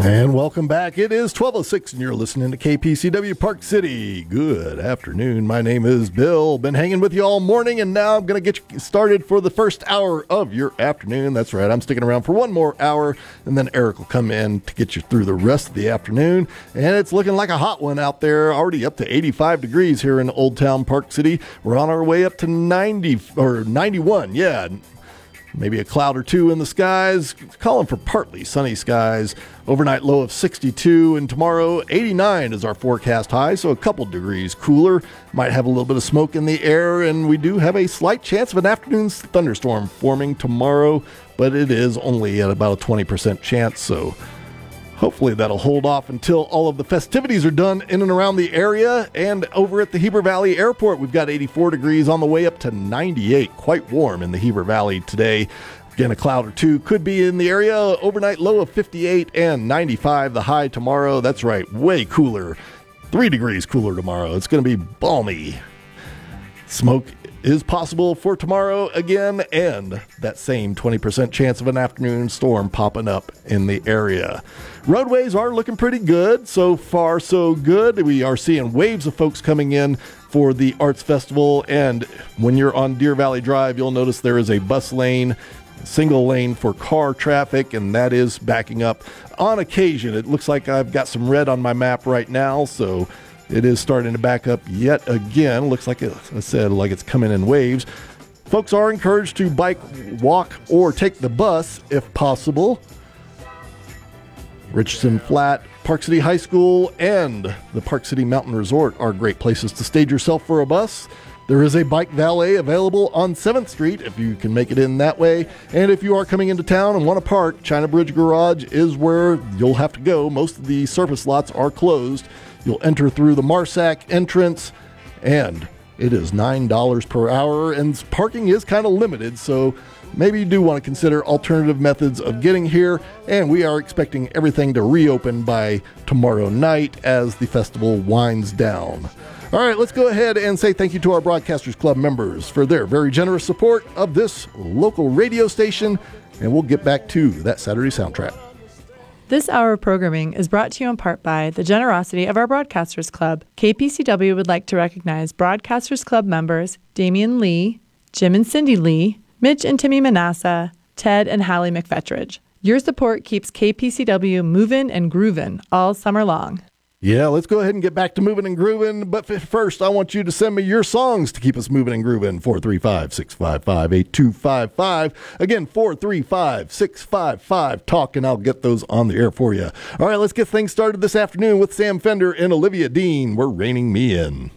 And welcome back. It is 12:06 and you're listening to KPCW Park City. Good afternoon. My name is Bill. Been hanging with you all morning, and now I'm going to get you started for the first hour of your afternoon. That's right. I'm sticking around for one more hour, and then Eric will come in to get you through the rest of the afternoon. And it's looking like a hot one out there, already up to 85 degrees here in Old Town Park City. We're on our way up to 90 or 91. Yeah. Maybe a cloud or two in the skies. Calling for partly sunny skies. Overnight low of 62, and tomorrow 89 is our forecast high, so a couple degrees cooler. Might have a little bit of smoke in the air, and we do have a slight chance of an afternoon thunderstorm forming tomorrow, but it is only at about a 20% chance, so hopefully that'll hold off until all of the festivities are done in and around the area. And over at the Heber Valley Airport, we've got 84 degrees on the way up to 98. Quite warm in the Heber Valley today. Again, a cloud or two could be in the area. Overnight low of 58 and 95. The high tomorrow. That's right, way cooler. 3 degrees cooler tomorrow. It's going to be balmy. Smoke is possible for tomorrow again, and that same 20% chance of an afternoon storm popping up in the area. Roadways are looking pretty good. So far, so good. We are seeing waves of folks coming in for the Arts Festival, and when you're on Deer Valley Drive, you'll notice there is a bus lane, single lane for car traffic, and that is backing up on occasion. It looks like I've got some red on my map right now, so it is starting to back up yet again. Looks like, I said, like it's coming in waves. Folks are encouraged to bike, walk, or take the bus if possible. Richardson Flat, Park City High School, and the Park City Mountain Resort are great places to stage yourself for a bus. There is a bike valet available on 7th Street if you can make it in that way. And if you are coming into town and want to park, China Bridge Garage is where you'll have to go. Most of the surface lots are closed. You'll enter through the Marsac entrance, and it is $9 per hour, and parking is kind of limited, so maybe you do want to consider alternative methods of getting here. And we are expecting everything to reopen by tomorrow night as the festival winds down. All right, let's go ahead and say thank you to our Broadcasters Club members for their very generous support of this local radio station, and we'll get back to that Saturday soundtrack. This hour of programming is brought to you in part by the generosity of our Broadcasters Club. KPCW would like to recognize Broadcasters Club members Damian Lee, Jim and Cindy Lee, Mitch and Timmy Manassa, Ted and Hallie McFetridge. Your support keeps KPCW moving and grooving all summer long. Yeah, let's go ahead and get back to moving and grooving. But first, I want you to send me your songs to keep us moving and grooving. 435-655-8255. Again, 435-655-TALK, and I'll get those on the air for you. All right, let's get things started this afternoon with Sam Fender and Olivia Dean. We're reining me in.